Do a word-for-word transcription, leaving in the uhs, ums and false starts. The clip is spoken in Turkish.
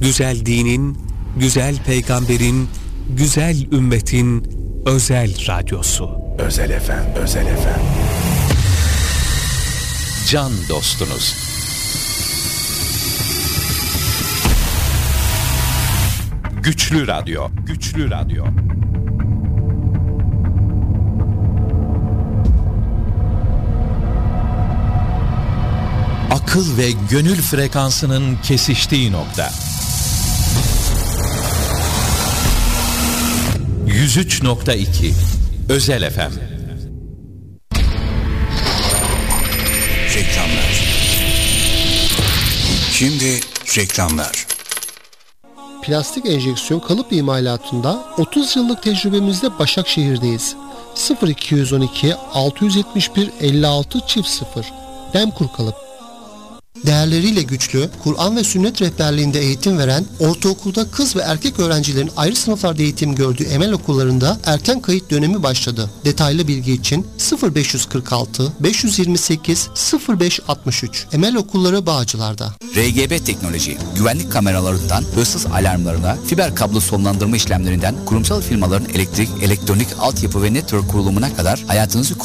Güzel dinin, güzel peygamberin, güzel ümmetin özel radyosu. Özel efem, özel efem. Can dostunuz. Güçlü Radyo, Güçlü Radyo. Akıl ve gönül frekansının kesiştiği nokta. yüz üç nokta iki Özel F M. Reklamlar. Şimdi reklamlar. Plastik enjeksiyon kalıp imalatında otuz yıllık tecrübemizde Başakşehir'deyiz. sıfır iki on iki altı yetmiş bir elli altı çift sıfır Demkur Kalıp. Değerleriyle güçlü, Kur'an ve sünnet rehberliğinde eğitim veren, ortaokulda kız ve erkek öğrencilerin ayrı sınıflarda eğitim gördüğü Emel okullarında erken kayıt dönemi başladı. Detaylı bilgi için sıfır beş kırk altı beş yirmi sekiz sıfır beş altmış üç Emel Okulları Bağcılar'da. R G B teknoloji, güvenlik kameralarından hırsız alarmlarına, fiber kablo sonlandırma işlemlerinden kurumsal firmaların elektrik, elektronik altyapı ve network kurulumuna kadar hayatınızı